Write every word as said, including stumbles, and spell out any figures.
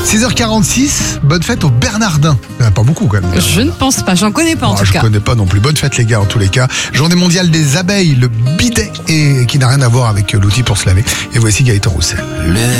six heures quarante-six, bonne fête aux Bernardins. Il n'y en a pas beaucoup quand même. Je ne pense pas, j'en connais pas en Bon, tout je cas. connais pas non plus. Bonne fête les gars en tous les cas. Journée mondiale des abeilles, le bidet, et qui n'a rien à voir avec l'outil pour se laver. Et voici Gaëtan Roussel. Le